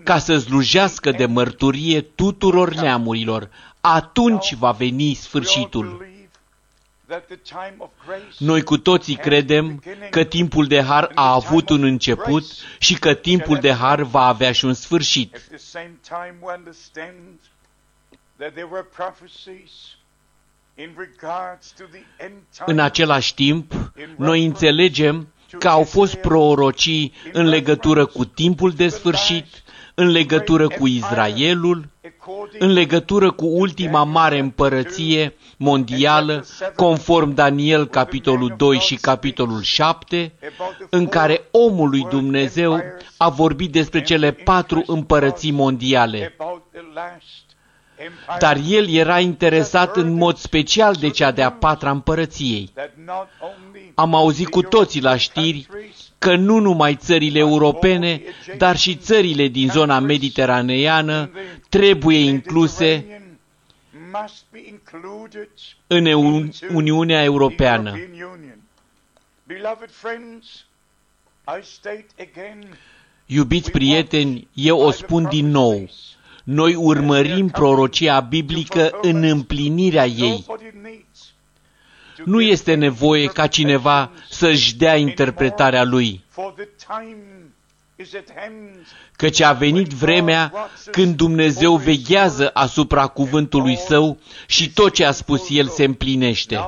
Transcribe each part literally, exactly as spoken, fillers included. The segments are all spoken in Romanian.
ca să slujească de mărturie tuturor neamurilor. Atunci va veni sfârșitul. Noi cu toții credem că timpul de har a avut un început și că timpul de har va avea și un sfârșit. În același timp, noi înțelegem că au fost prorocii în legătură cu timpul de sfârșit, în legătură cu Israelul, în legătură cu ultima mare împărăție mondială, conform Daniel capitolul doi și capitolul șapte, în care omul lui Dumnezeu a vorbit despre cele patru împărății mondiale. Dar el era interesat în mod special de cea de-a patra împărăției. Am auzit cu toții la știri că nu numai țările europene, dar și țările din zona mediteraneană trebuie incluse în Uniunea Europeană. Iubiți prieteni, eu o spun din nou, noi urmărim prorocia biblică în împlinirea ei. Nu este nevoie ca cineva să-și dea interpretarea lui, căci a venit vremea când Dumnezeu veghează asupra cuvântului Său și tot ce a spus El se împlinește.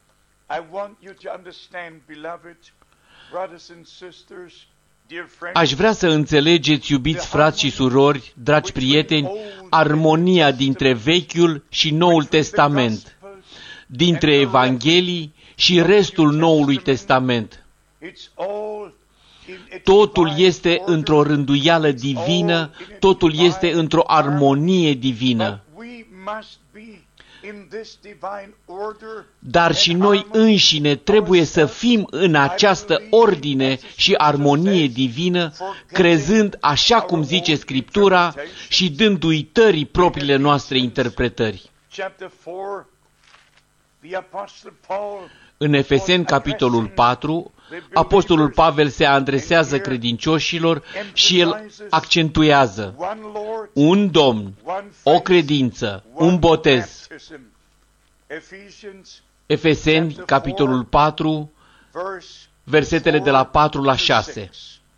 Aș vrea să înțelegeți, iubiți frați și surori, dragi prieteni, armonia dintre Vechiul și Noul Testament, dintre Evanghelii și restul Noului Testament. Totul este într-o rânduială divină, totul este într-o armonie divină. Dar și noi înșine trebuie să fim în această ordine și armonie divină, crezând așa cum zice Scriptura și dând uitării propriile noastre interpretări. În Efeseni, capitolul patru, Apostolul Pavel se adresează credincioșilor și el accentuează un Domn, o credință, un botez. Efeseni, capitolul patru, versetele de la patru la șase.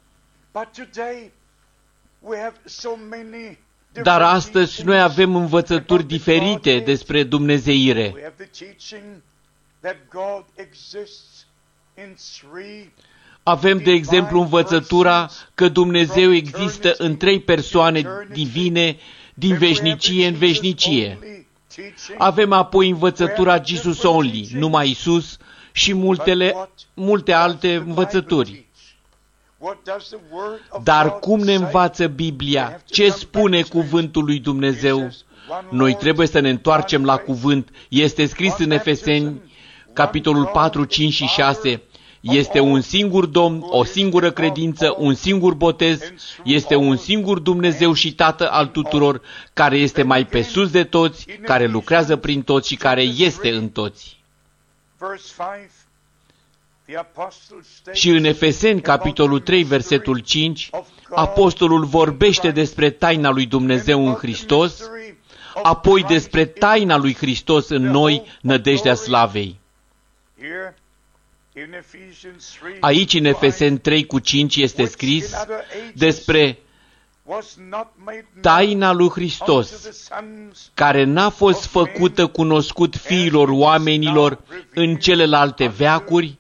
Dar astăzi noi avem învățături diferite despre dumnezeire. Avem, de exemplu, învățătura că Dumnezeu există în trei persoane divine din veșnicie în veșnicie. Avem apoi învățătura Jesus Only, numai Isus, și multele, multe alte învățături. Dar cum ne învață Biblia? Ce spune cuvântul lui Dumnezeu? Noi trebuie să ne întoarcem la cuvânt. Este scris în Efeseni, capitolul patru, cinci și șase. Este un singur Domn, o singură credință, un singur botez, este un singur Dumnezeu și Tată al tuturor, care este mai pe sus de toți, care lucrează prin toți și care este în toți. Și în Efeseni, capitolul trei, versetul cinci, apostolul vorbește despre taina lui Dumnezeu în Hristos, apoi despre taina lui Hristos în noi, nădejdea slavei. Aici, în Efeseni trei cu cinci, este scris despre taina lui Hristos, care n-a fost făcută cunoscut fiilor oamenilor în celelalte veacuri,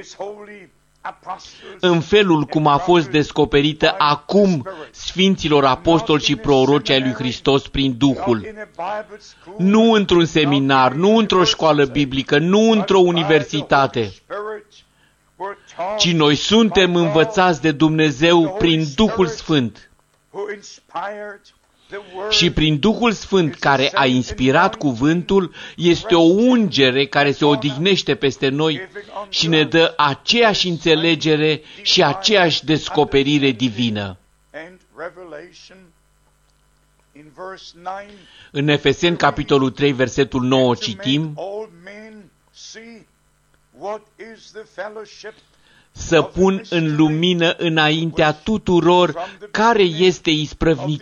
în felul cum a fost descoperită acum sfinților apostoli și proroci ai lui Hristos prin Duhul. Nu într-un seminar, nu într-o școală biblică, nu într-o universitate, ci noi suntem învățați de Dumnezeu prin Duhul Sfânt. Și prin Duhul Sfânt care a inspirat cuvântul, este o ungere care se odihnește peste noi și ne dă aceeași înțelegere și aceeași descoperire divină. În Efeseni, capitolul trei, versetul nouă, citim: să pun în lumină înaintea tuturor care este